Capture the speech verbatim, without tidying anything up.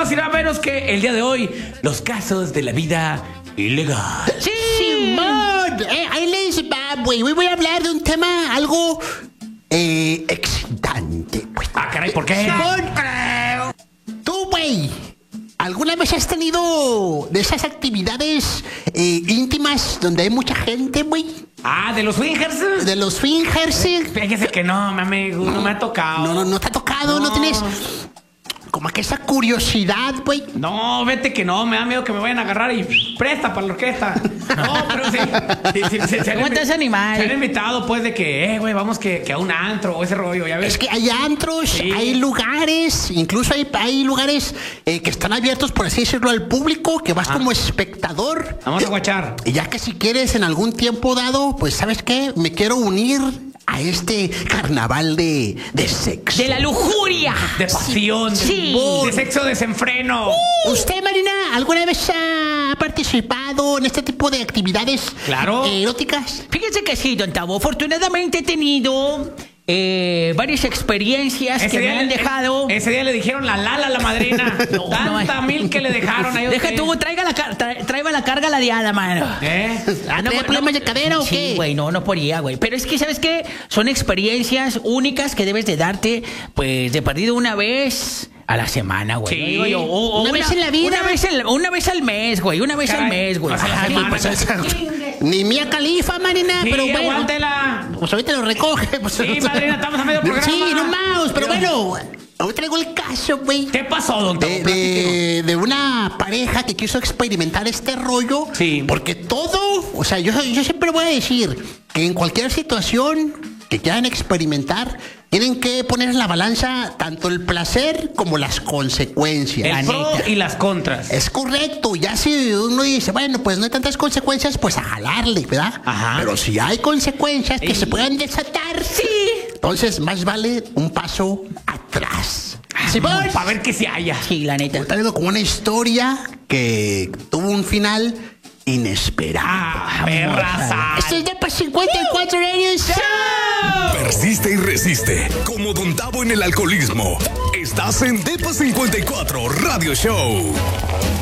más y nada menos que el día de hoy, los casos de la vida ilegal. ¡Sí! Simón, eh, ahí les va, güey. Hoy voy a hablar de un tema algo eh, excitante. Pues. Ah, caray, ¿por qué? Simón, tú, güey, ¿alguna vez has tenido de esas actividades eh, íntimas donde hay mucha gente, güey? Ah, ¿de los swingers? De los swingers. Fíjese que no, mi amigo, no me ha tocado. No, no, no te ha tocado, no, no tienes como que esa curiosidad, güey. No, vete que no, me da miedo que me vayan a agarrar y presta para la orquesta. No, pero sí. sí, sí, sí se, ¿Cómo estás, animal? Se han invitado, pues, de que, eh, güey, vamos que, que a un antro o ese rollo, ya ves. Es que hay antros, Sí. hay lugares, incluso hay, hay lugares eh, que están abiertos, por así decirlo, al público, que vas Ah. como espectador. Vamos a guachar. Y ya que si quieres en algún tiempo dado, pues ¿sabes qué? Me quiero unir a este carnaval de, de sexo. De la lujuria. De pasión, Sí. de, de sexo desenfreno. ¿Usted, Marina, alguna vez ha participado en este tipo de actividades Claro. eróticas? Fíjese que sí, don Tavo. Afortunadamente he tenido eh, varias experiencias que me han le- dejado. Ese día le dijeron la lala a la madrina. No, Tanta no. mil que le dejaron ahí. Deja usted. tú, traiga la, car- tra- traiga la carga la diada, mano. ¿Eh? ¿Ah, ¿Trae problemas de cadera o Sí, qué? güey, no, no podía, güey. Pero es que, ¿sabes qué? Son experiencias únicas que debes de darte, pues, de perdido una vez a la semana, güey. Sí. ¿no? Digo yo, o- o Una vez en la vida. Una vez, en- una vez al mes, güey. Una vez Caray, al mes, güey. o sea, la Ay, semana. pues, Pues, ni Mía Califa, Marina, Sí, pero bueno. aguántela. Pues ahorita lo recoge. Pues, Sí, madrina, estamos a medio programa. Sí, no mouse, pero bueno, hoy traigo el caso, güey. ¿Qué pasó, don Tavo? De, de, de una pareja que quiso experimentar este rollo. Sí. Porque todo, o sea, yo, yo siempre voy a decir que en cualquier situación que quieran experimentar, tienen que poner en la balanza tanto el placer como las consecuencias. El La pro neta. y las contras. Es correcto, ya si uno dice, bueno, pues no hay tantas consecuencias, pues a jalarle, ¿verdad? Ajá. Pero si hay consecuencias que Ey. se puedan desatar, sí. Entonces, más vale un paso atrás. Simón, Para ver qué se haya. Sí, la neta. He traído como una historia que tuvo un final inesperado. Ah, perra Esto es de P cincuenta y cuatro años. Persiste y resiste, como Don Tavo en el alcoholismo. Estás en Depa cincuenta y cuatro Radio Show.